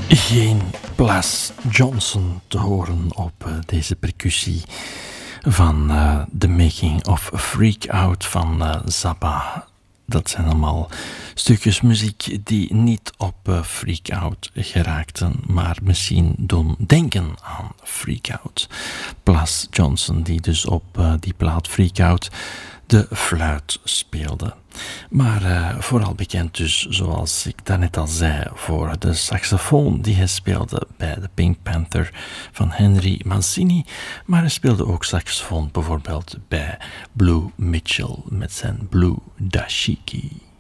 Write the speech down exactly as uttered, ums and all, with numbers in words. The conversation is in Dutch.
Geen Plas Johnson te horen op uh, deze percussie van uh, The Making of Freak Out van uh, Zappa. Dat zijn allemaal stukjes muziek die niet op uh, Freak Out geraakten, maar misschien doen denken aan Freak Out. Plas Johnson die dus op uh, die plaat Freak Out de fluit speelde. Maar uh, vooral bekend dus, zoals ik daarnet al zei, voor de saxofoon die hij speelde bij de Pink Panther van Henry Mancini. Maar hij speelde ook saxofoon bijvoorbeeld bij Blue Mitchell met zijn Blue Dashiki.